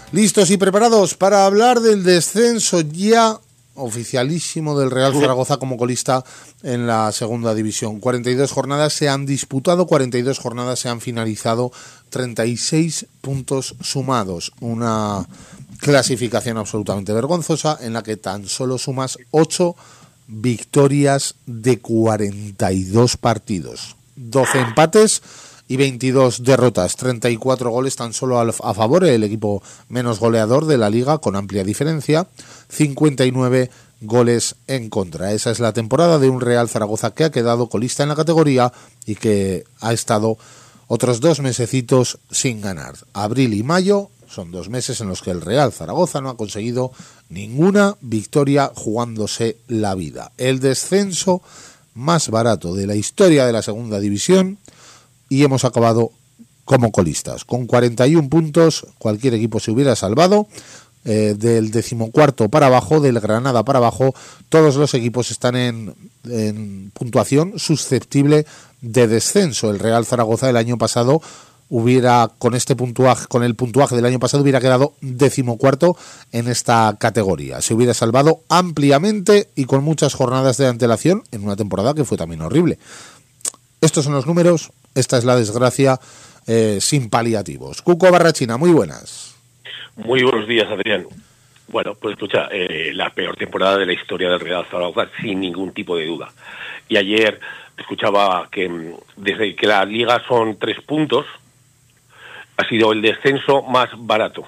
Listos y preparados para hablar del descenso ya oficialísimo del Real Zaragoza como colista en la segunda división. 42 jornadas se han disputado, 42 jornadas se han finalizado, 36 puntos sumados. Una clasificación absolutamente vergonzosa en la que tan solo sumas 8 victorias de 42 partidos, 12 empates y 22 derrotas, 34 goles tan solo a favor, el equipo menos goleador de la liga con amplia diferencia, 59 goles en contra. Esa es la temporada de un Real Zaragoza que ha quedado colista en la categoría y que ha estado otros 2 mesecitos sin ganar. Abril y mayo son 2 meses en los que el Real Zaragoza no ha conseguido ninguna victoria jugándose la vida. El descenso más barato de la historia de la segunda división, y hemos acabado como colistas. Con 41 puntos, cualquier equipo se hubiera salvado. Del 14º para abajo, del Granada para abajo, todos los equipos están en puntuación susceptible de descenso. El Real Zaragoza el año pasado con el puntuaje del año pasado hubiera quedado 14º en esta categoría. Se hubiera salvado ampliamente y con muchas jornadas de antelación en una temporada que fue también horrible. Estos son los números, esta es la desgracia sin paliativos. Cuco Barrachina, muy buenas. Muy buenos días, Adrián. Bueno, pues escucha, la peor temporada de la historia del Real Zaragoza, sin ningún tipo de duda. Y ayer escuchaba que desde que la liga son 3 puntos, ha sido el descenso más barato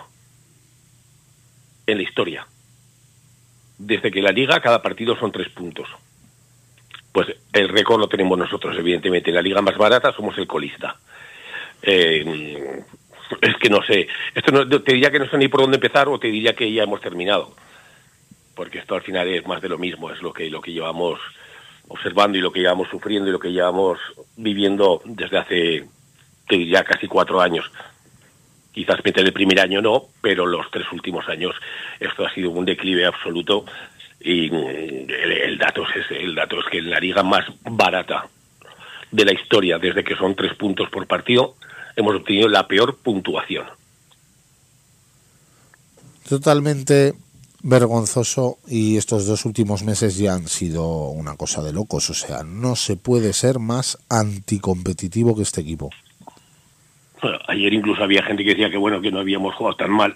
en la historia. Desde que la liga, cada partido son 3 puntos. Pues el récord lo tenemos nosotros, evidentemente. En la liga más barata somos el colista. Es que no sé. Esto no, te diría que no sé ni por dónde empezar o te diría que ya hemos terminado. Porque esto al final es más de lo mismo. Es lo que llevamos observando y lo que llevamos sufriendo y lo que llevamos viviendo desde hace, te diría, casi 4 años. Quizás meter el primer año no, pero los 3 últimos años esto ha sido un declive absoluto. Y el dato es que en la liga más barata de la historia, desde que son 3 puntos por partido, hemos obtenido la peor puntuación. Totalmente vergonzoso, y estos 2 últimos meses ya han sido una cosa de locos. O sea, no se puede ser más anticompetitivo que este equipo. Bueno, ayer incluso había gente que decía que bueno, que no habíamos jugado tan mal.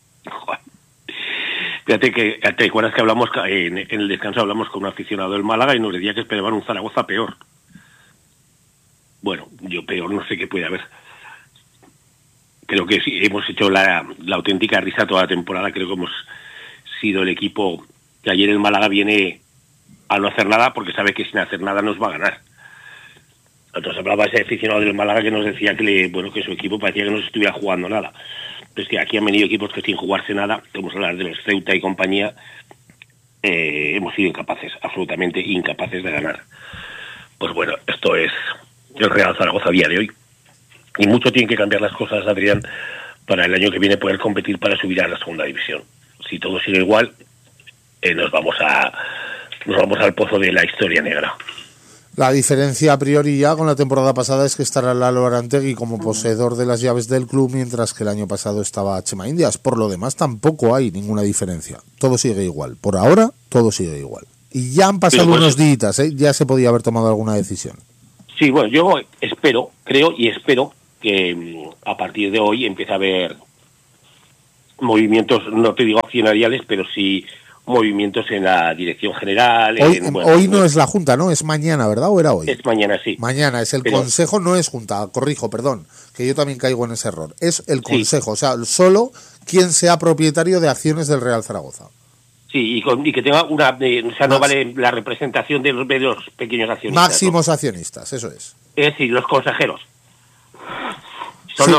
Fíjate que, ¿te acuerdas que hablamos en el descanso hablamos con un aficionado del Málaga y nos decía que esperaban un Zaragoza peor? Bueno, yo peor no sé qué puede haber. Creo que sí, hemos hecho la auténtica risa toda la temporada. Creo que hemos sido el equipo que ayer el Málaga viene a no hacer nada porque sabe que sin hacer nada nos va a ganar. Entonces hablaba ese aficionado del Málaga que nos decía que su equipo parecía que no se estuviera jugando nada. Pues que aquí han venido equipos que sin jugarse nada, vamos a hablar de los Ceuta y compañía, hemos sido incapaces, absolutamente incapaces de ganar. Pues bueno, esto es el Real Zaragoza a día de hoy. Y mucho tienen que cambiar las cosas, Adrián, para el año que viene poder competir para subir a la segunda división. Si todo sigue igual, nos vamos al pozo de la historia negra. La diferencia a priori ya con la temporada pasada es que estará Lalo Arantegui como poseedor de las llaves del club, mientras que el año pasado estaba Chema Indias. Por lo demás tampoco hay ninguna diferencia. Todo sigue igual. Por ahora, todo sigue igual. Y ya han pasado unos días, ya se podía haber tomado alguna decisión. Sí, bueno, yo espero que a partir de hoy empiece a haber movimientos, no te digo accionariales, pero sí movimientos en la dirección general. Hoy no es la Junta, ¿no? Es mañana, ¿verdad? ¿O era hoy? Es mañana, sí. Mañana es el Consejo, no es Junta, corrijo, perdón, que yo también caigo en ese error. Es el Consejo, sí. O sea, solo quien sea propietario de acciones del Real Zaragoza. Sí, y que tenga no vale la representación de los pequeños accionistas. Máximos accionistas, eso es. Es decir, los consejeros. Son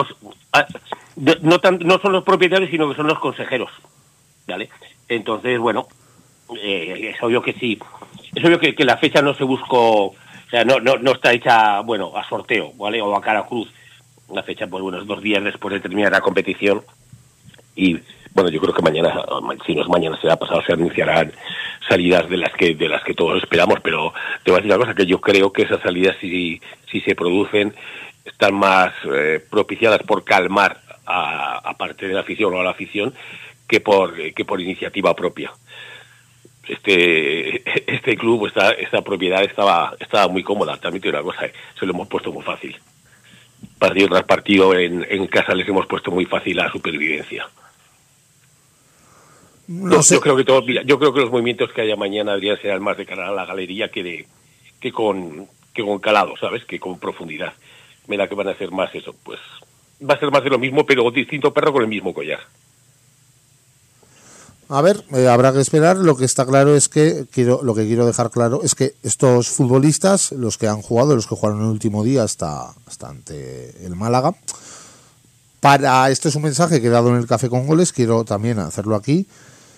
no son los propietarios, sino que son los consejeros. ¿Vale? Entonces, bueno, es obvio que sí. Es obvio que la fecha no se buscó, o sea, no está hecha, bueno, a sorteo, ¿vale? O a cara cruz. La fecha, pues bueno, es 2 días después de terminar la competición. Y, bueno, yo creo que mañana, si no es mañana, será pasado, se anunciarán salidas de las que todos esperamos. Pero te voy a decir una cosa, que yo creo que esas salidas, si se producen, están más propiciadas por calmar parte de la afición o a la afición que por iniciativa propia. Este club, esta propiedad estaba muy cómoda. También tiene una cosa, se lo hemos puesto muy fácil. Partido tras partido en casa les hemos puesto muy fácil la supervivencia. No sé. Yo creo que los movimientos que haya mañana deberían ser más de cara a la galería que con calado, ¿sabes? Que con profundidad. Me da que van a ser más eso, pues va a ser más de lo mismo, pero distinto perro con el mismo collar. A ver, habrá que esperar. Lo que está claro es que lo que quiero dejar claro es que estos futbolistas, los que han jugado, los que jugaron el último día hasta ante el Málaga, este es un mensaje que he dado en el Café con Goles, quiero también hacerlo aquí.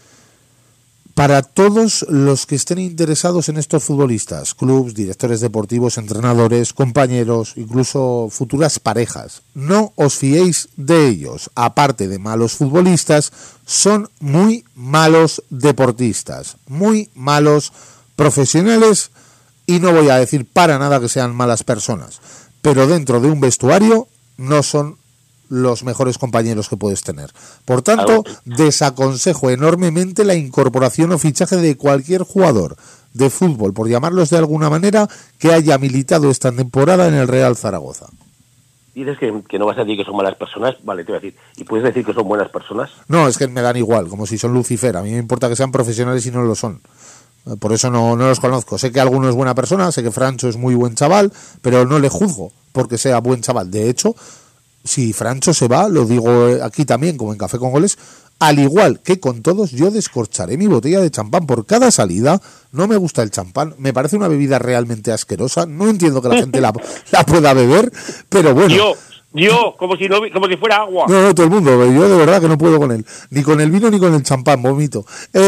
Para todos los que estén interesados en estos futbolistas, clubs, directores deportivos, entrenadores, compañeros, incluso futuras parejas, no os fiéis de ellos. Aparte de malos futbolistas, son muy malos deportistas, muy malos profesionales, y no voy a decir para nada que sean malas personas, pero dentro de un vestuario no son los mejores compañeros que puedes tener. Por tanto, desaconsejo enormemente la incorporación o fichaje de cualquier jugador de fútbol, por llamarlos de alguna manera, que haya militado esta temporada en el Real Zaragoza. Dices que no vas a decir que son malas personas, vale, te voy a decir, ¿y puedes decir que son buenas personas? No, es que me dan igual, como si son Lucifer. A mí me importa que sean profesionales y no lo son. Por eso no los conozco. Sé que alguno es buena persona, sé que Francho es muy buen chaval, pero no le juzgo porque sea buen chaval. De hecho, si Francho se va, lo digo aquí también, como en Café con Goles, al igual que con todos, yo descorcharé mi botella de champán por cada salida. No me gusta el champán, me parece una bebida realmente asquerosa. No entiendo que la gente la pueda beber, pero bueno. Yo, como si fuera agua. No, todo el mundo, yo de verdad que no puedo con él. Ni con el vino ni con el champán, vomito.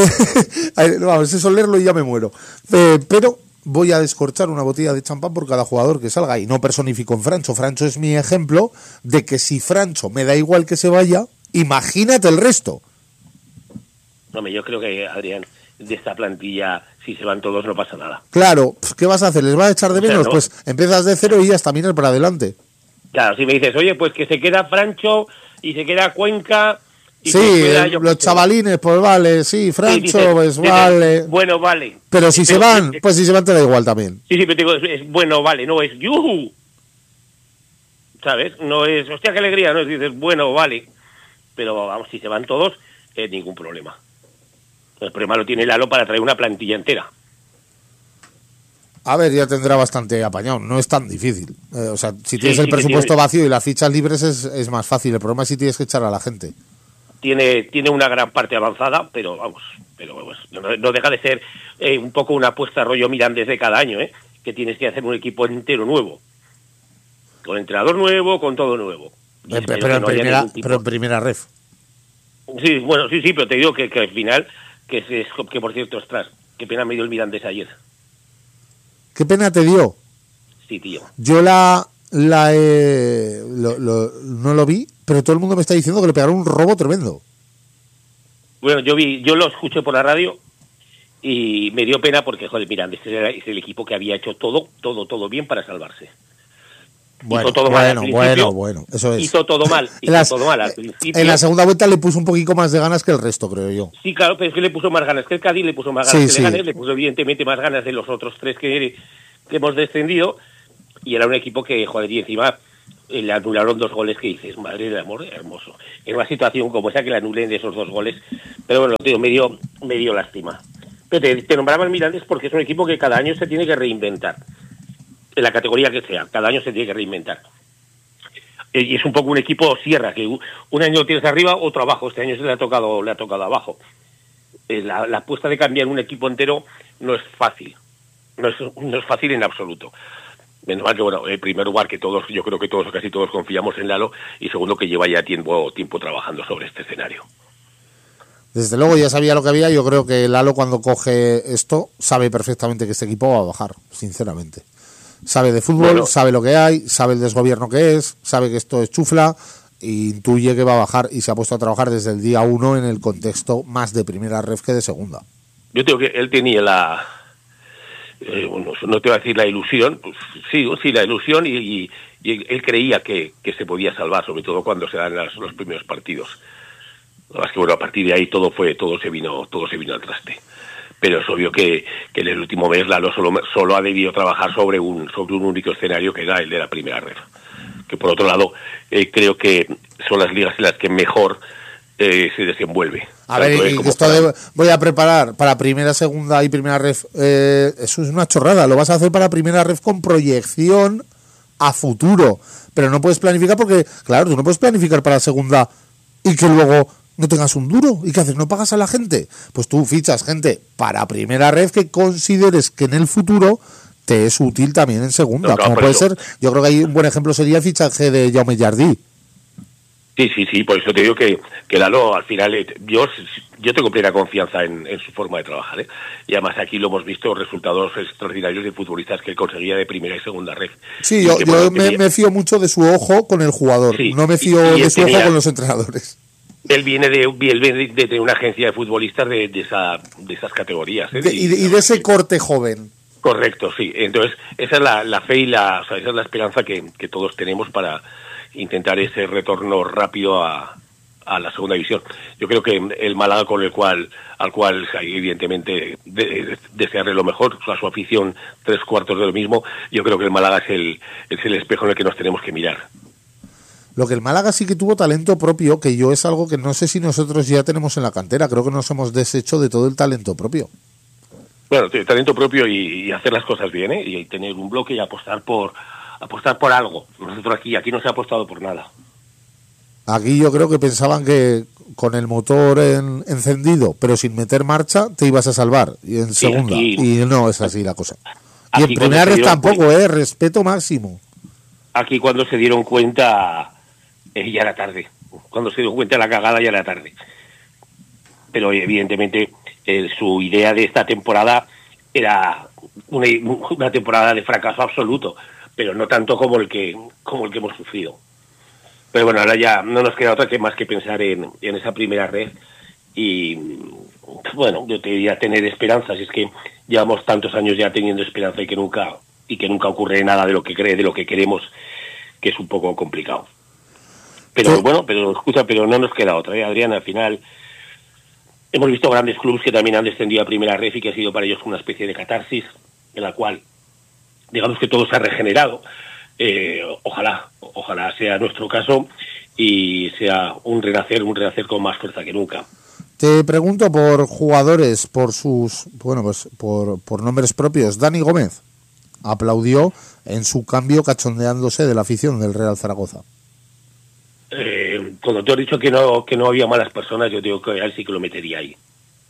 Vamos, es olerlo y ya me muero. Pero voy a descorchar una botella de champán por cada jugador que salga, y no personifico en Francho. Francho es mi ejemplo de que si Francho me da igual que se vaya, imagínate el resto. Hombre, yo creo que, Adrián, de esta plantilla, si se van todos no pasa nada. Claro, ¿qué vas a hacer? ¿Les va a echar de menos? ¿no? Pues empiezas de cero y ya está, miras para adelante. Claro, si me dices, oye, pues que se queda Francho y se queda Cuenca... Y sí, los chavalines, pues vale, sí, Francho, pues vale. Bueno, vale. Pero si se van, pues si se van te da igual también. Sí, pero digo, es bueno, vale, no es yuhu. ¿Sabes? No es, hostia, qué alegría, no es, dices, bueno, vale. Pero vamos, si se van todos, ningún problema. El problema lo tiene Lalo para traer una plantilla entera. A ver, ya tendrá bastante apañado, no es tan difícil. O sea, si tienes el presupuesto tiene, vacío y las fichas libres es más fácil. El problema es si tienes que echar a la gente. Tiene una gran parte avanzada, pero vamos, no deja de ser un poco una apuesta rollo Mirandés de cada año, que tienes que hacer un equipo entero nuevo, con entrenador nuevo, con todo nuevo. Pero en primera ref. Sí, bueno, sí, pero te digo que al final, que por cierto, ostras, qué pena me dio el Mirandés ayer. ¿Qué pena te dio? Sí, tío. Yo no lo vi, pero todo el mundo me está diciendo que le pegaron un robo tremendo. Bueno, yo lo escuché por la radio y me dio pena porque, joder, Mirandés es el equipo que había hecho todo bien para salvarse. Bueno, hizo todo mal al principio, bueno, eso es. Hizo todo mal al principio. En la segunda vuelta le puso un poquito más de ganas que el resto, creo yo. Sí, claro, pero es que le puso más ganas que el Cádiz, le puso más ganas que el Leganés, le puso evidentemente más ganas de los otros tres que hemos descendido, y era un equipo que, joder, y encima le anularon 2 goles que dices, madre del amor, hermoso. En una situación como esa que le anulen de esos 2 goles, pero bueno, tío, me dio lástima. Pero te nombraba el Mirandés porque es un equipo que cada año se tiene que reinventar. En la categoría que sea, cada año se tiene que reinventar. Y es un poco un equipo sierra, que un año lo tienes arriba, otro abajo. Este año se le ha tocado abajo. La apuesta de cambiar un equipo entero no es fácil. No es fácil en absoluto. Menos mal que, bueno, en primer lugar, yo creo que casi todos confiamos en Lalo, y segundo, que lleva ya tiempo trabajando sobre este escenario. Desde luego ya sabía lo que había. Yo creo que Lalo, cuando coge esto, sabe perfectamente que este equipo va a bajar, sinceramente. Sabe de fútbol, bueno, sabe lo que hay, sabe el desgobierno que es, sabe que esto es chufla, e intuye que va a bajar, y se ha puesto a trabajar desde el día 1 en el contexto más de primera ref que de segunda. Yo creo que él tenía no te voy a decir la ilusión, pues sí, la ilusión y y él creía que se podía salvar, sobre todo cuando se dan los primeros partidos. Lo más que bueno, a partir de ahí todo se vino al traste. Pero es obvio que en el último mes Lalo solo ha debido trabajar sobre un único escenario, que era el de la primera red. Que por otro lado, creo que son las ligas en las que mejor se desenvuelve. A ver, voy a preparar para primera, segunda y primera ref. Eso es una chorrada. Lo vas a hacer para primera ref con proyección a futuro. Pero no puedes planificar porque, claro, tú no puedes planificar para segunda y que luego no tengas un duro. ¿Y qué haces? ¿No pagas a la gente? Pues tú fichas gente para primera red que consideres que en el futuro te es útil también en segunda. Como puede ser, yo creo que hay un buen ejemplo sería el fichaje de Jaume Jardí. Sí, por eso te digo que Lalo al final, yo tengo plena confianza en su forma de trabajar, ¿eh? Y además aquí lo hemos visto, resultados extraordinarios de futbolistas que él conseguía de primera y segunda red. Sí, yo me fío mucho de su ojo con el jugador, sí, no me fío de su ojo con los entrenadores. Él viene de una agencia de futbolistas de esas categorías, ¿eh? Y de ese corte joven. Correcto, sí. Entonces, esa es la fe y esa es la esperanza que todos tenemos para intentar ese retorno rápido a la segunda división. Yo creo que el Málaga, al cual evidentemente desearle lo mejor, a su afición 3/4 de lo mismo, yo creo que el Málaga es el espejo en el que nos tenemos que mirar. Lo que el Málaga sí que tuvo talento propio, que yo es algo que no sé si nosotros ya tenemos en la cantera. Creo que nos hemos deshecho de todo el talento propio. Bueno, talento propio y hacer las cosas bien, ¿eh? Y tener un bloque y apostar por algo. Nosotros aquí no se ha apostado por nada. Aquí yo creo que pensaban que con el motor encendido, pero sin meter marcha, te ibas a salvar. Y en segunda. Y no es así la cosa. Y en primera red tampoco, respeto máximo. Aquí cuando se dieron cuenta, ya era tarde. Cuando se dieron cuenta de la cagada, ya era tarde. Pero evidentemente su idea de esta temporada era una temporada de fracaso absoluto, pero no tanto como el que hemos sufrido. Pero bueno, ahora ya no nos queda otra que más que pensar en esa primera red y bueno, yo te diría tener esperanzas. Es que llevamos tantos años ya teniendo esperanza y que nunca ocurre nada de lo que queremos, que es un poco complicado. Pero sí. Bueno, pero no nos queda otra, Adrián. Al final hemos visto grandes clubes que también han descendido a primera red y que ha sido para ellos una especie de catarsis en la cual digamos que todo se ha regenerado. Ojalá sea nuestro caso y sea un renacer con más fuerza que nunca. Te pregunto por jugadores, por sus, bueno, pues por nombres propios. Dani Gómez aplaudió en su cambio cachondeándose de la afición del Real Zaragoza. Cuando te he dicho que no había malas personas, yo digo que a él sí que lo metería ahí.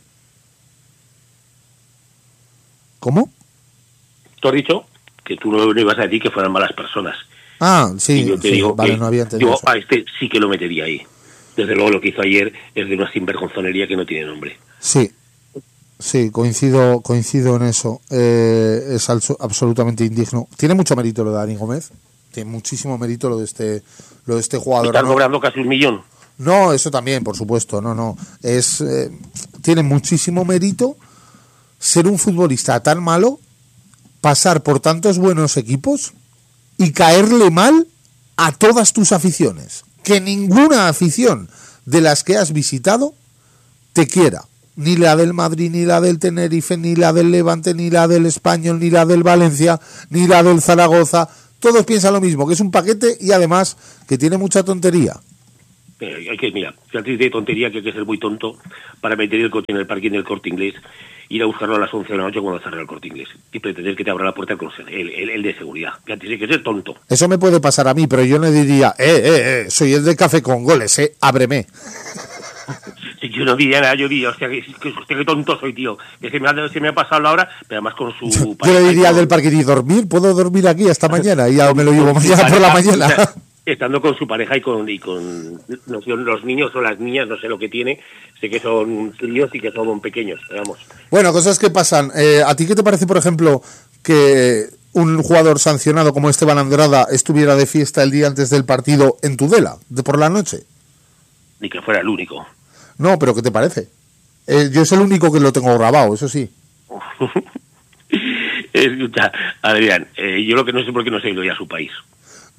¿Cómo? Te he dicho que tú no ibas a decir que fueran malas personas. Ah, sí, yo te digo vale, que no había entendido eso. A este sí que lo metería ahí. Desde luego lo que hizo ayer es de una sinvergonzonería que no tiene nombre. Sí, coincido en eso. Es absolutamente indigno. Tiene mucho mérito lo de Dani Gómez. Tiene muchísimo mérito lo de este jugador. ¿Están cobrando casi 1 millón? No, eso también, por supuesto. No. Tiene muchísimo mérito ser un futbolista tan malo, pasar por tantos buenos equipos y caerle mal a todas tus aficiones. Que ninguna afición de las que has visitado te quiera. Ni la del Madrid, ni la del Tenerife, ni la del Levante, ni la del Español, ni la del Valencia, ni la del Zaragoza. Todos piensan lo mismo, que es un paquete y además que tiene mucha tontería. Mira, si de tontería que hay que ser muy tonto para meter el coche en el parking del Corte Inglés, ir a buscarlo a las 11 de la noche cuando cerra el Corte Inglés y pretender que te abra la puerta el de seguridad. Que antes hay que ser tonto. Eso me puede pasar a mí, pero yo no diría, soy el de Café con Goles, ábreme. Yo no diría nada, yo diría, hostia, qué tonto soy, tío. Que se me ha pasado la hora, pero además con su... Yo le diría al del parking, ¿y dormir? ¿Puedo dormir aquí hasta mañana? Y ya me lo llevo mañana por la mañana. O sea, estando con su pareja y con no sé, los niños o las niñas, no sé lo que tiene, sé que son críos y que son pequeños, vamos. Bueno, cosas que pasan. ¿A ti qué te parece, por ejemplo, que un jugador sancionado como Esteban Andrada estuviera de fiesta el día antes del partido en Tudela, por la noche? Ni que fuera el único. No, pero ¿qué te parece? Yo es el único que lo tengo grabado, eso sí. Escucha, Adrián, yo lo que no sé por qué no se ha ido ya a su país.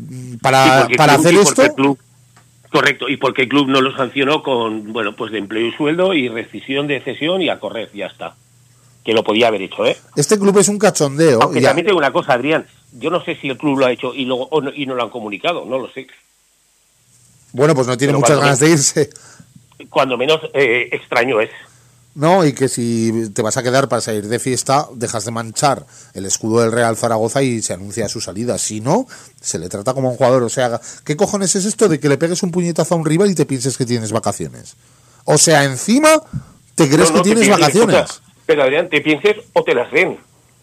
para hacer esto. Correcto, y porque el club no lo sancionó con, bueno, pues de empleo y sueldo y rescisión de cesión y a correr, ya está. Que lo podía haber hecho, ¿eh? Este club es un cachondeo. Aunque también tengo una cosa, Adrián, yo no sé si el club lo ha hecho y no lo han comunicado, no lo sé. Bueno, pues no tiene muchas ganas de irse. Cuando menos extraño es. No, y que si te vas a quedar para salir de fiesta, dejas de manchar el escudo del Real Zaragoza y se anuncia su salida. Si no, se le trata como a un jugador. O sea, ¿qué cojones es esto de que le pegues un puñetazo a un rival y te pienses que tienes vacaciones? O sea, encima te crees que tienes vacaciones. Escucha, pero Adrián, te pienses o te las den.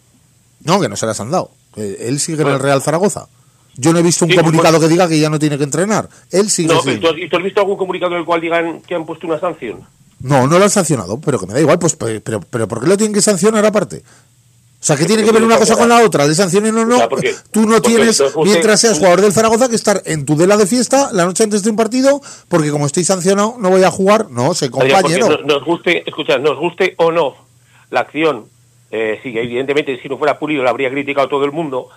No, que no se las han dado. Él sigue en el Real Zaragoza. Yo no he visto un comunicado que diga que ya no tiene que entrenar. Él sigue. No, ¿y tú has visto algún comunicado en el cual digan que han puesto una sanción? No lo han sancionado, pero que me da igual, pues, pero ¿por qué lo tienen que sancionar aparte? O sea, ¿qué tiene que ver una cosa con la otra? ¿Le sancionen o no? O sea, tú no tienes, mientras seas jugador del Zaragoza, que estar en tu dela de fiesta la noche antes de un partido, porque como estoy sancionado no voy a jugar. No, soy compañero. Nos guste o no la acción, sí, evidentemente si no fuera Pulido la habría criticado todo el mundo.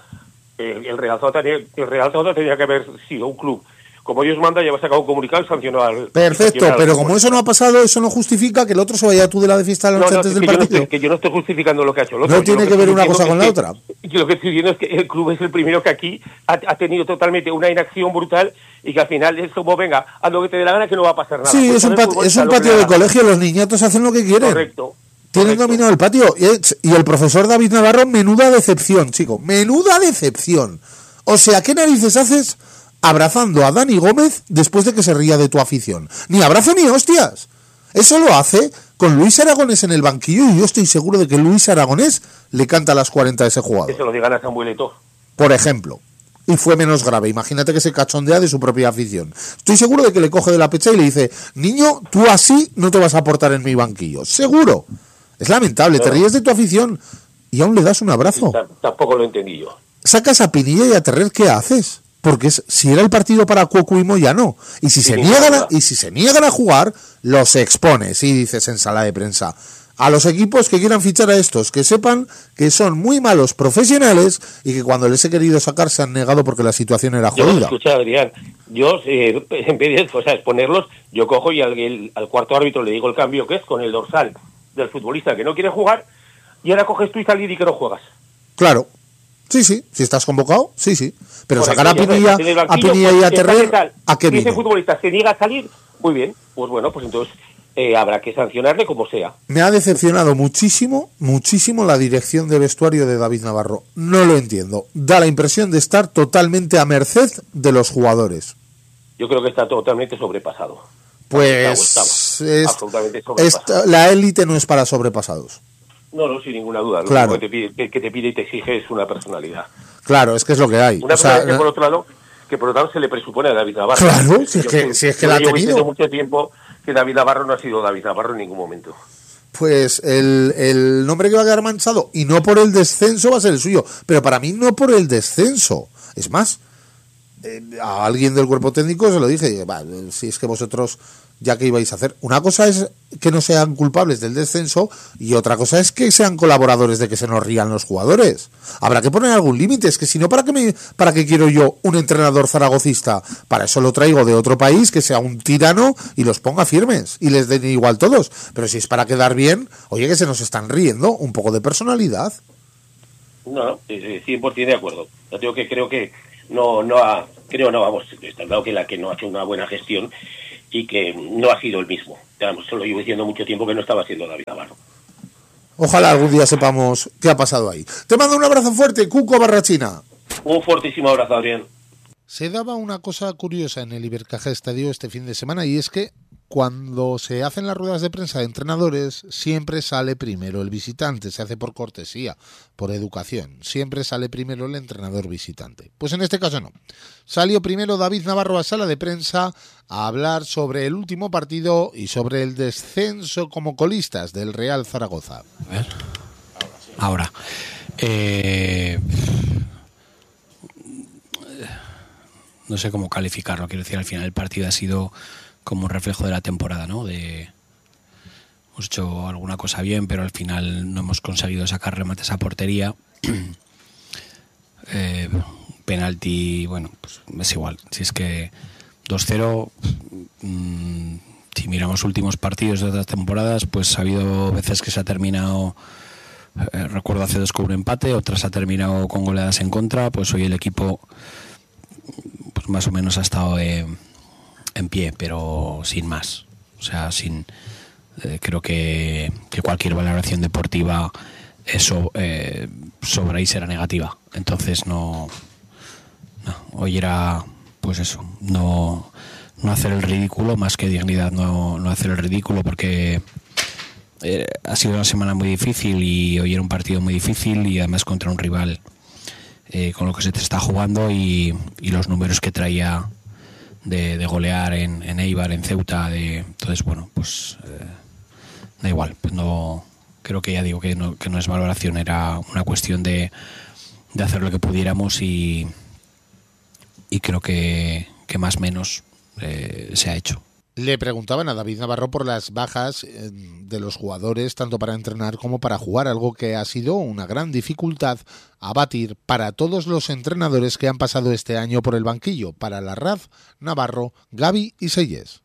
El Real Zaragoza tenía que haber sido un club como Dios manda, ya va a sacar un comunicado y sancionó al... Perfecto, pero como eso no ha pasado, eso no justifica que el otro se vaya a tu de la de fiesta la noche antes del partido. Yo no estoy justificando lo que ha hecho el otro. No tiene que ver una cosa con la otra. Yo lo que estoy diciendo es que el club es el primero que aquí ha tenido totalmente una inacción brutal y que al final es como, venga, haz lo que te dé la gana que no va a pasar nada. Sí, pues es un patio de colegio, los niñatos hacen lo que quieren. Correcto. Tienen dominado el patio. Y el profesor David Navarro, menuda decepción, chico. Menuda decepción. O sea, ¿qué narices haces abrazando a Dani Gómez después de que se ría de tu afición? Ni abrazo ni hostias. Eso lo hace con Luis Aragonés en el banquillo y yo estoy seguro de que Luis Aragonés le canta a las 40 a ese jugador. Que se lo digan a Samuel Eto'o. Por ejemplo. Y fue menos grave. Imagínate que se cachondea de su propia afición. Estoy seguro de que le coge de la pecha y le dice: niño, tú así no te vas a portar en mi banquillo. Seguro. Es lamentable. Te ríes de tu afición y aún le das un abrazo. Tampoco lo entendí yo. Sacas a Pinilla y a Terrer, ¿qué haces? Porque si era el partido para Cuoco y Moyano. Y si se niegan a jugar, los expones y dices en sala de prensa: a los equipos que quieran fichar a estos, que sepan que son muy malos profesionales y que cuando les he querido sacar se han negado porque la situación era jodida. Escucha, Adrián, yo en vez de exponerlos, yo cojo y al cuarto árbitro le digo el cambio que es con el dorsal del futbolista que no quiere jugar y ahora coges tú y salir y que no juegas. Claro. Sí, si estás convocado, sí. Pero sacar a Pinilla y a Terrer, ¿a qué vino? Si ese futbolista se niega a salir, muy bien, pues bueno, pues entonces habrá que sancionarle como sea. Me ha decepcionado muchísimo la dirección de vestuario de David Navarro. No lo entiendo. Da la impresión de estar totalmente a merced de los jugadores. Yo creo que está totalmente sobrepasado. Pues absolutamente sobrepasado. La élite no es para sobrepasados. No, sin ninguna duda. Claro. Lo que te pide y te exige es una personalidad. Claro, es que es lo que hay. Una personalidad que por otro lado se le presupone a David Navarro. Claro, si es que la ha tenido. Yo mucho tiempo que David Navarro no ha sido David Navarro en ningún momento. Pues el nombre que va a quedar manchado, y no por el descenso, va a ser el suyo. Pero para mí no por el descenso. Es más, a alguien del cuerpo técnico se lo dije, si es que vosotros, ya que ibais a hacer, una cosa es que no sean culpables del descenso y otra cosa es que sean colaboradores de que se nos rían los jugadores. Habrá que poner algún límite. Es que si no, ¿para qué quiero yo un entrenador zaragocista? Para eso lo traigo de otro país, que sea un tirano y los ponga firmes y les den igual todos. Pero si es para quedar bien, oye, que se nos están riendo, un poco de personalidad. No, 100% de acuerdo. Yo digo que creo que está claro que no ha hecho una buena gestión y que no ha sido el mismo. Se lo llevo diciendo mucho tiempo que no estaba siendo David Navarro. Ojalá algún día sepamos qué ha pasado ahí. Te mando un abrazo fuerte, Cuco Barrachina. Un fortísimo abrazo, Adrián. Se daba una cosa curiosa en el Ibercaja Estadio este fin de semana, y es que cuando se hacen las ruedas de prensa de entrenadores, siempre sale primero el visitante. Se hace por cortesía, por educación. Siempre sale primero el entrenador visitante. Pues en este caso no. Salió primero David Navarro a sala de prensa a hablar sobre el último partido y sobre el descenso como colistas del Real Zaragoza. A ver. Ahora. No sé cómo calificarlo. Quiero decir, al final el partido ha sido como un reflejo de la temporada, ¿no? Hemos hecho alguna cosa bien, pero al final no hemos conseguido sacar remates a portería. penalti, bueno, pues es igual. Si es que 2-0, si miramos últimos partidos de otras temporadas, pues ha habido veces que se ha terminado, recuerdo hace 2 con un empate, otras ha terminado con goleadas en contra. Pues hoy el equipo pues más o menos ha estado en pie, pero sin más. O sea, creo que cualquier valoración deportiva sobra y será negativa. Entonces hoy era pues eso, no hacer el ridículo, más que dignidad, no hacer el ridículo, porque ha sido una semana muy difícil y hoy era un partido muy difícil, y además contra un rival con lo que se te está jugando y los números que traía de golear en Eibar, en Ceuta, entonces bueno, pues da igual, pues no, creo que ya digo que no es valoración, era una cuestión de hacer lo que pudiéramos, y creo que más o menos se ha hecho. Le preguntaban a David Navarro por las bajas de los jugadores, tanto para entrenar como para jugar, algo que ha sido una gran dificultad a batir para todos los entrenadores que han pasado este año por el banquillo, para Larraz, Navarro, Gavi y Seyes.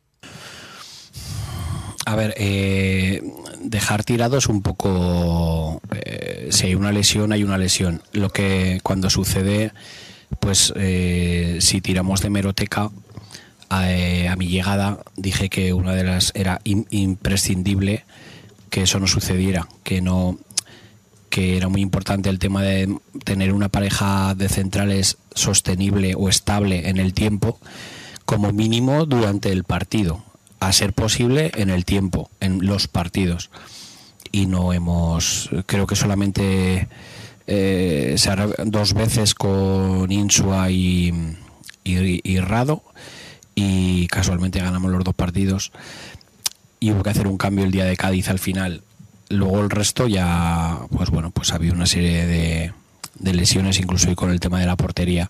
A ver, dejar tirados un poco, si hay una lesión, hay una lesión. Lo que cuando sucede, pues si tiramos de hemeroteca, a mi llegada dije que una de las era imprescindible que eso no sucediera, que era muy importante el tema de tener una pareja de centrales sostenible o estable en el tiempo, como mínimo durante el partido, a ser posible en el tiempo, en los partidos. Y creo que solamente se hará 2 veces con Insua y Rado, y casualmente ganamos los 2 partidos, y hubo que hacer un cambio el día de Cádiz al final. Luego el resto ya, pues bueno, pues había una serie de lesiones, incluso con el tema de la portería.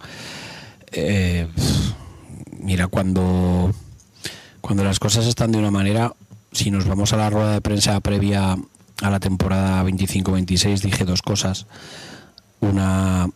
Mira, cuando las cosas están de una manera, si nos vamos a la rueda de prensa previa a la temporada 25-26, dije 2 cosas. Una,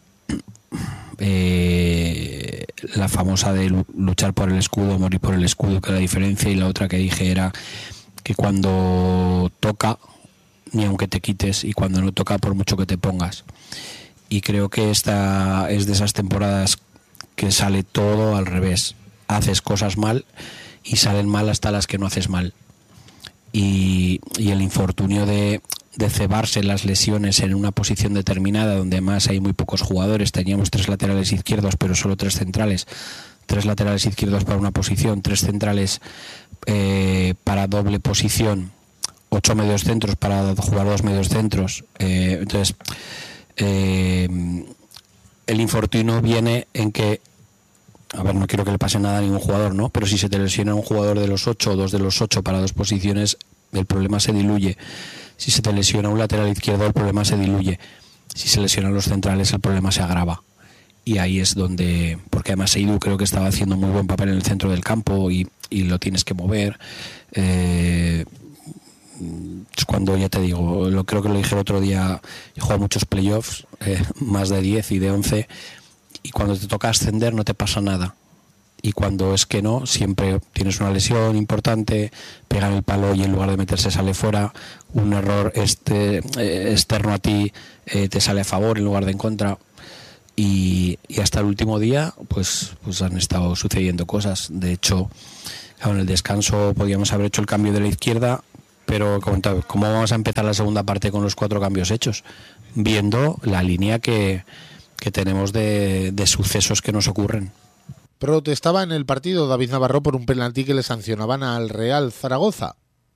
la famosa de luchar por el escudo, morir por el escudo, que es la diferencia, y la otra que dije era que cuando toca, ni aunque te quites, y cuando no toca, por mucho que te pongas. Y creo que esta es de esas temporadas que sale todo al revés. Haces cosas mal y salen mal hasta las que no haces mal. Y el infortunio de cebarse las lesiones en una posición determinada, donde además hay muy pocos jugadores. Teníamos 3 laterales izquierdos, pero solo 3 centrales. 3 laterales izquierdos para una posición, 3 centrales para doble posición, 8 medios centros para jugar 2 medios centros. Entonces, el infortunio viene en que, a ver, no quiero que le pase nada a ningún jugador, ¿no? Pero si se te lesiona un jugador de los 8 o 2 de los 8 para 2 posiciones, el problema se diluye. Si se te lesiona un lateral izquierdo, el problema se diluye. Si se lesionan los centrales, el problema se agrava. Y ahí es donde, porque además Edu creo que estaba haciendo muy buen papel en el centro del campo y lo tienes que mover. Es cuando, ya te digo, creo que lo dije el otro día, he jugado muchos playoffs, más de 10 y de 11, y cuando te toca ascender no te pasa nada. Y cuando es que no, siempre tienes una lesión importante, pegan el palo y en lugar de meterse sale fuera, un error externo a ti te sale a favor en lugar de en contra. Y hasta el último día pues han estado sucediendo cosas. De hecho, en el descanso podíamos haber hecho el cambio de la izquierda, pero ¿cómo vamos a empezar la segunda parte con los 4 cambios hechos? Viendo la línea que tenemos de sucesos que nos ocurren. Protestaba en el partido David Navarro por un penalti que le sancionaban al Real Zaragoza.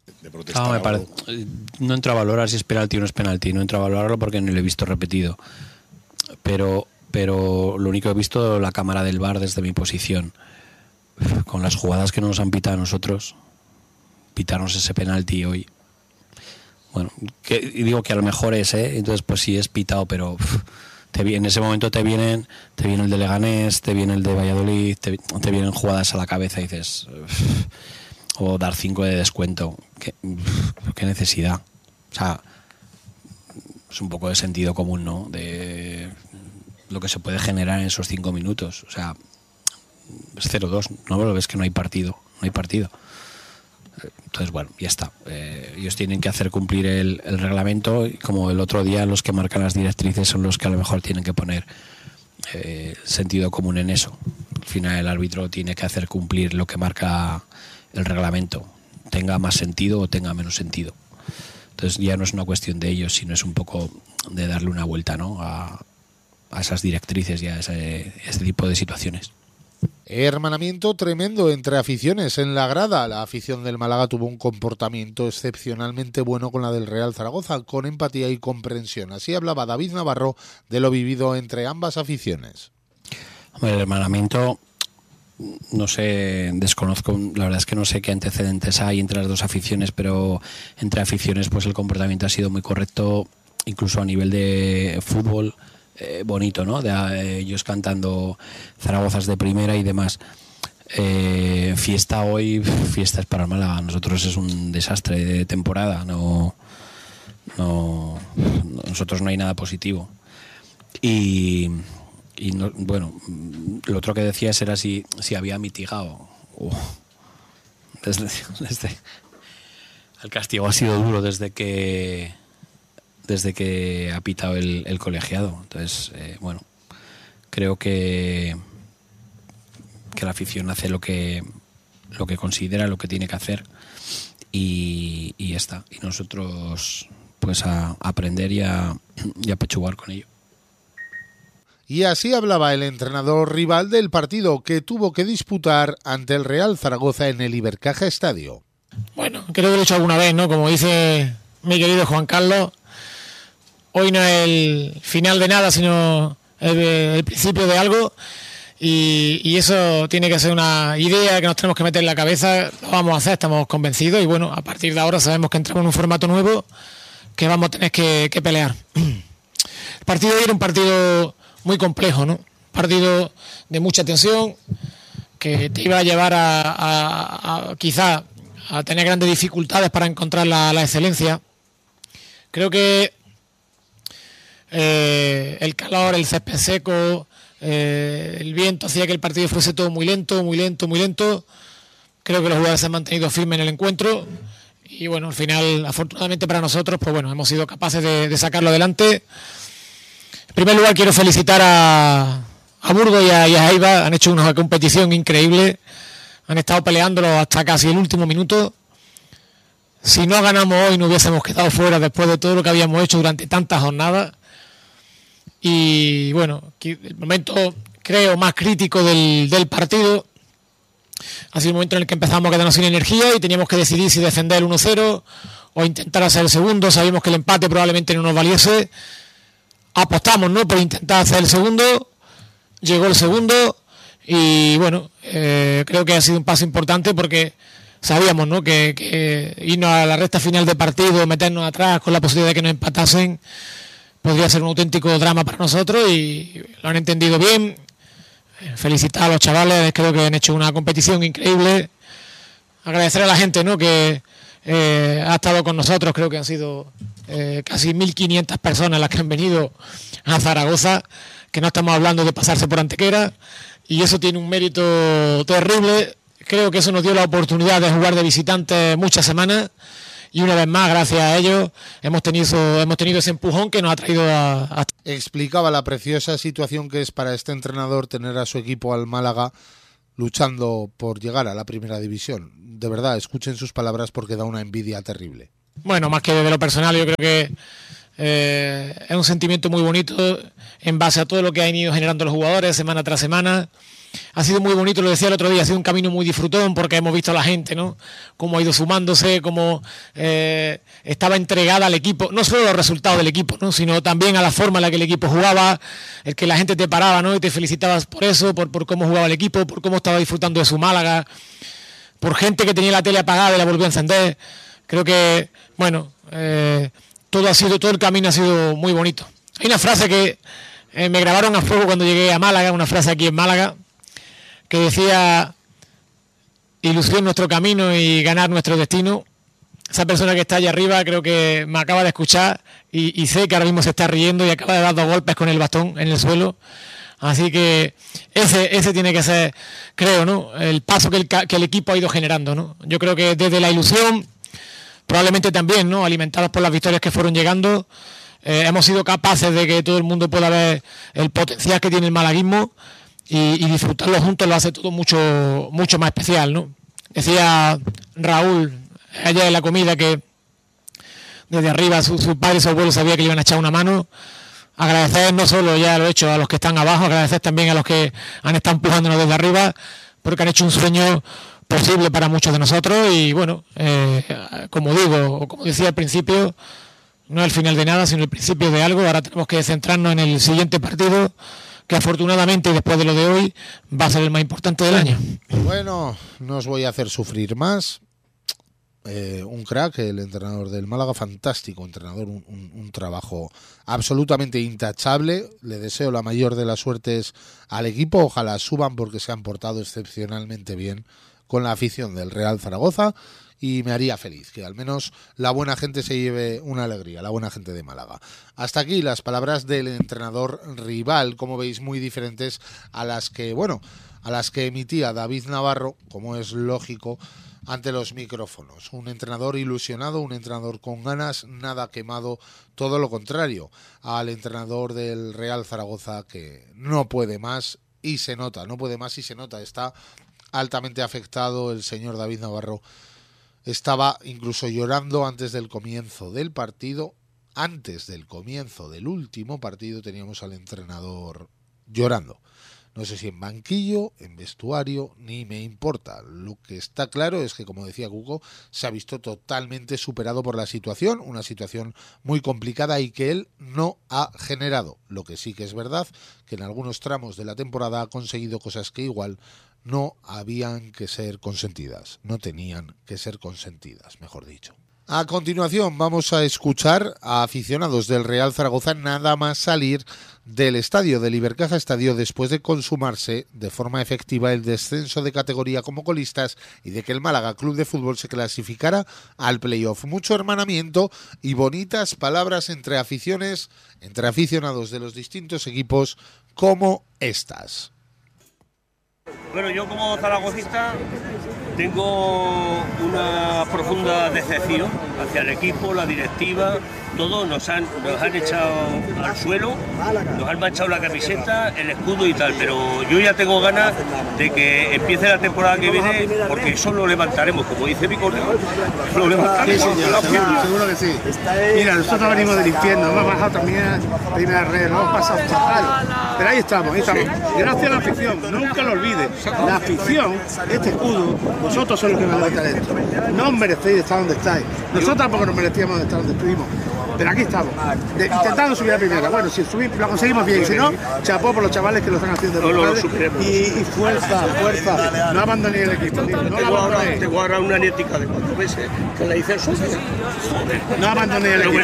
No entro a valorar si es penalti o no es penalti, no entro a valorarlo porque no lo he visto repetido. Pero lo único que he visto, la cámara del VAR desde mi posición, con las jugadas que no nos han pitado a nosotros, pitarnos ese penalti hoy. Bueno, digo que a lo mejor entonces pues sí es pitado, pero en ese momento te viene el de Leganés, te viene el de Valladolid, te vienen jugadas a la cabeza y dices, o dar 5 de descuento, ¿qué necesidad? O sea, es un poco de sentido común, ¿no? lo que se puede generar en esos 5 minutos. O sea, es 0-2, no lo ves que no hay partido. Entonces, bueno, ya está. Ellos tienen que hacer cumplir el reglamento, y como el otro día, los que marcan las directrices son los que a lo mejor tienen que poner sentido común en eso. Al final el árbitro tiene que hacer cumplir lo que marca el reglamento, tenga más sentido o tenga menos sentido. Entonces ya no es una cuestión de ellos, sino es un poco de darle una vuelta, ¿no?, a esas directrices y a este tipo de situaciones. Hermanamiento tremendo entre aficiones en la grada. La afición del Málaga tuvo un comportamiento excepcionalmente bueno con la del Real Zaragoza, con empatía y comprensión. Así hablaba David Navarro de lo vivido entre ambas aficiones. El hermanamiento, no sé, desconozco, la verdad es que no sé qué antecedentes hay entre las dos aficiones, pero entre aficiones pues el comportamiento ha sido muy correcto, incluso a nivel de fútbol. Bonito, ¿no? De ellos cantando Zaragozas de primera y demás. Fiesta hoy, fiesta es para el Málaga. Nosotros es un desastre de temporada. Nosotros no hay nada positivo. Y no, bueno, lo otro que decías era si había mitigado. Desde el castigo ha sido duro desde que ha pitado el colegiado. Entonces, bueno, creo que la afición hace lo que considera, lo que tiene que hacer, y ya está. Y nosotros pues a aprender y a pechugar con ello. Y así hablaba el entrenador rival del partido que tuvo que disputar ante el Real Zaragoza en el Ibercaja Estadio. Bueno, creo que lo he hecho alguna vez, ¿no? Como dice mi querido Juan Carlos, hoy no es el final de nada, sino el principio de algo, y eso tiene que ser una idea que nos tenemos que meter en la cabeza. Lo vamos a hacer, estamos convencidos, y bueno, a partir de ahora sabemos que entramos en un formato nuevo que vamos a tener que pelear. El partido de hoy era un partido muy complejo, ¿no? Un partido de mucha tensión que te iba a llevar a quizá a tener grandes dificultades para encontrar la excelencia. Creo que el calor, el césped seco, el viento hacía que el partido fuese todo muy lento. Creo que los jugadores se han mantenido firmes en el encuentro y bueno, al final, afortunadamente para nosotros, pues bueno, hemos sido capaces de sacarlo adelante. En primer lugar, quiero felicitar a Burgos y a Jaiba. Han hecho una competición increíble, han estado peleándolo hasta casi el último minuto. Si no ganamos hoy no hubiésemos quedado fuera después de todo lo que habíamos hecho durante tantas jornadas. Y bueno, el momento creo más crítico del partido ha sido el momento en el que empezamos a quedarnos sin energía y teníamos que decidir si defender el 1-0 o intentar hacer el segundo. Sabíamos que el empate probablemente no nos valiese. Apostamos, ¿no?, por intentar hacer el segundo. Llegó el segundo y bueno, creo que ha sido un paso importante porque sabíamos, ¿no?, que irnos a la recta final de partido, meternos atrás con la posibilidad de que nos empatasen, podría ser un auténtico drama para nosotros y lo han entendido bien. Felicitar a los chavales, creo que han hecho una competición increíble. Agradecer a la gente, ¿no?, que ha estado con nosotros. Creo que han sido casi 1.500 personas las que han venido a Zaragoza, que no estamos hablando de pasarse por Antequera, y eso tiene un mérito terrible. Creo que eso nos dio la oportunidad de jugar de visitantes muchas semanas. Y una vez más, gracias a ellos, hemos tenido ese empujón que nos ha traído a... Explicaba la preciosa situación que es para este entrenador tener a su equipo, al Málaga, luchando por llegar a la primera división. De verdad, escuchen sus palabras porque da una envidia terrible. Bueno, más que de lo personal, yo creo que es un sentimiento muy bonito en base a todo lo que han ido generando los jugadores semana tras semana. Ha sido muy bonito, lo decía el otro día, ha sido un camino muy disfrutón porque hemos visto a la gente, ¿no?, cómo ha ido sumándose, cómo estaba entregada al equipo, no solo a los resultados del equipo, ¿no?, sino también a la forma en la que el equipo jugaba, el que la gente te paraba, ¿no?, y te felicitabas por eso, por cómo jugaba el equipo, por cómo estaba disfrutando de su Málaga, por gente que tenía la tele apagada y la volvió a encender. Creo que, bueno, todo el camino ha sido muy bonito. Hay una frase que me grabaron a fuego cuando llegué a Málaga, una frase aquí en Málaga, que decía: ilusión nuestro camino y ganar nuestro destino. esa persona que está allá arriba creo que me acaba de escuchar y sé que ahora mismo se está riendo y acaba de dar 2 golpes con el bastón en el suelo. Así que ese tiene que ser, creo, ¿no?, el paso que el equipo ha ido generando, ¿no? Yo creo que desde la ilusión, probablemente también, ¿no?, alimentados por las victorias que fueron llegando, hemos sido capaces de que todo el mundo pueda ver el potencial que tiene el malaguismo y disfrutarlo juntos lo hace todo mucho, mucho más especial, ¿no? Decía Raúl ayer en la comida que desde arriba su padre y su abuelo sabía que le iban a echar una mano. Agradecer no solo, ya lo he hecho, a los que están abajo, agradecer también a los que han estado empujándonos desde arriba, porque han hecho un sueño posible para muchos de nosotros y bueno, como digo, o como decía al principio, no es el final de nada, sino el principio de algo. Ahora tenemos que centrarnos en el siguiente partido, que afortunadamente después de lo de hoy va a ser el más importante del año. Bueno, no os voy a hacer sufrir más. Un crack, el entrenador del Málaga, fantástico entrenador, un trabajo absolutamente intachable. Le deseo la mayor de las suertes al equipo, ojalá suban porque se han portado excepcionalmente bien con la afición del Real Zaragoza y me haría feliz que al menos la buena gente se lleve una alegría, la buena gente de Málaga. Hasta aquí las palabras del entrenador rival, como veis, muy diferentes a las que emitía David Navarro, como es lógico, ante los micrófonos. Un entrenador ilusionado, un entrenador con ganas, nada quemado, todo lo contrario al entrenador del Real Zaragoza, que no puede más y se nota, está altamente afectado. El señor David Navarro estaba incluso llorando antes del comienzo del partido. Antes del comienzo del último partido teníamos al entrenador llorando. No sé si en banquillo, en vestuario, ni me importa. Lo que está claro es que, como decía Cuco, se ha visto totalmente superado por la situación, una situación muy complicada y que él no ha generado. Lo que sí que es verdad, que en algunos tramos de la temporada ha conseguido cosas que igual no habían que ser consentidas, no tenían que ser consentidas, mejor dicho. A continuación vamos a escuchar a aficionados del Real Zaragoza nada más salir del estadio del Ibercaja Estadio después de consumarse de forma efectiva el descenso de categoría como colistas y de que el Málaga Club de Fútbol se clasificara al playoff. Mucho hermanamiento y bonitas palabras entre aficionados de los distintos equipos como estas. Bueno, yo como zaragocista tengo una profunda decepción hacia el equipo, la directiva, todo. Nos han echado al suelo, nos han manchado la camiseta, el escudo y tal, pero yo ya tengo ganas de que empiece la temporada que viene, porque eso lo levantaremos, como dice mi colega, lo levantaremos. Sí, señor, seguro que sí. Mira, nosotros venimos del infierno, hemos bajado también a primera red, lo hemos pasado fatal, pero ahí estamos. Gracias a la afición, nunca lo olvides, la afición, este escudo, vosotros sois los que me lo merecéis esto. No os merecéis estar donde estáis, nosotros tampoco nos merecíamos estar donde estuvimos. Pero aquí estamos, intentando subir a primera. Bueno, si subimos, lo conseguimos bien, y si no, chapó por los chavales que lo están haciendo. Y fuerza, no abandonéis el equipo. No te voy a agarrar una anética de 4 meses que le hice eso. No abandonéis el equipo.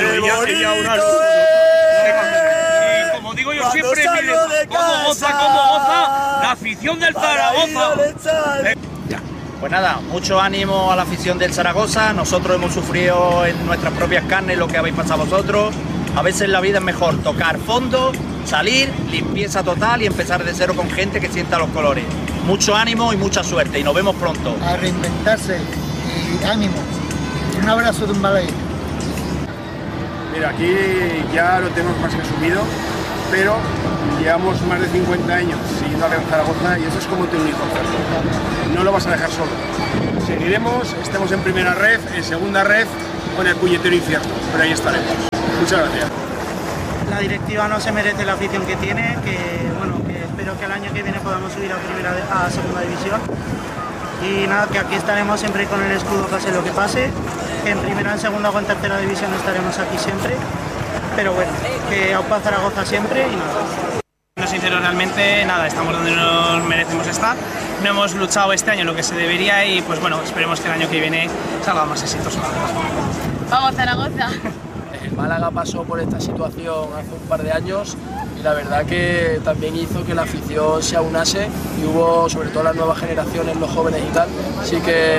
Y como digo yo siempre, mire, cómo goza la afición del Zaragoza. Pues nada, mucho ánimo a la afición del Zaragoza. Nosotros hemos sufrido en nuestras propias carnes lo que habéis pasado vosotros. A veces en la vida es mejor tocar fondo, salir, limpieza total y empezar de cero con gente que sienta los colores. Mucho ánimo y mucha suerte y nos vemos pronto. A reinventarse y ánimo. Un abrazo de un malagueño. Mira, aquí ya lo tenemos más que asumido, pero llevamos más de 50 años siguiendo al Real Zaragoza y eso es como tu único concepto. No lo vas a dejar solo. Seguiremos, estemos en primera red, en segunda red, con el puñetero infierno, pero ahí estaremos. Muchas gracias. La directiva no se merece la afición que tiene, que espero que el año que viene podamos subir a segunda división. Y nada, que aquí estaremos siempre con el escudo pase lo que pase, que en primera, en segunda o en tercera división estaremos aquí siempre. Pero bueno, que AUPA Zaragoza siempre y nada. No sincero, realmente nada, estamos donde nos merecemos estar. No hemos luchado este año lo que se debería y pues bueno, esperemos que el año que viene salga más exitoso. Vamos Zaragoza. El Málaga pasó por esta situación hace un par de años y la verdad que también hizo que la afición se aunase y hubo, sobre todo las nuevas generaciones, los jóvenes y tal, sí que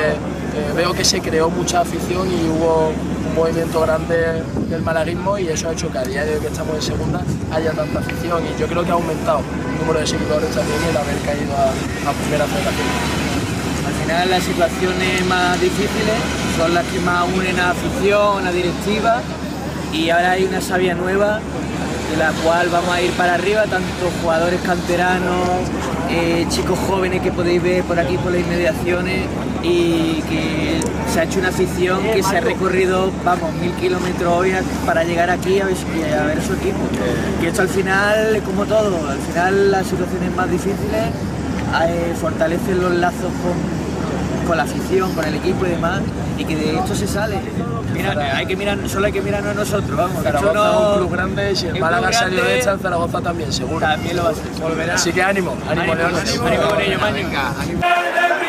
veo que se creó mucha afición y hubo un movimiento grande del malaguismo, y eso ha hecho que a día de hoy que estamos en segunda haya tanta afición, y yo creo que ha aumentado el número de seguidores también el haber caído a primera federación. Al final las situaciones más difíciles son las que más unen a la afición, a la directiva, y ahora hay una savia nueva de la cual vamos a ir para arriba, tanto jugadores canteranos, chicos jóvenes que podéis ver por aquí por las inmediaciones, y que se ha hecho una afición que se ha recorrido, vamos, 1000 kilómetros hoy para llegar aquí a ver su equipo. Y esto al final es como todo, al final las situaciones más difíciles fortalecen los lazos con la afición, con el equipo y demás, y que de esto se sale. Mira, solo hay que mirarnos a nosotros, vamos. Zaragoza es un club grande, si el Málaga salió de esta, Zaragoza también, seguro. También lo va a hacer. Así que ánimo, Leones. Ánimo con ello, ánimo.